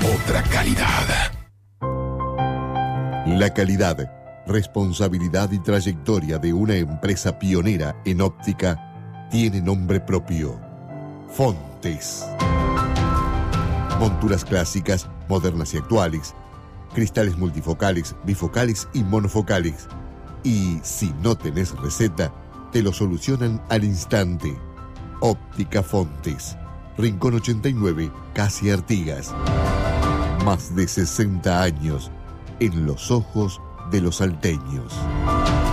otra calidad. La calidad, responsabilidad y trayectoria de una empresa pionera en óptica tiene nombre propio: Fontes. Monturas clásicas, modernas y actuales, cristales multifocales, bifocales y monofocales. Y si no tenés receta, te lo solucionan al instante. Óptica Fontes, Rincón 89, Casi Artigas. Más de 60 años en los ojos de los salteños.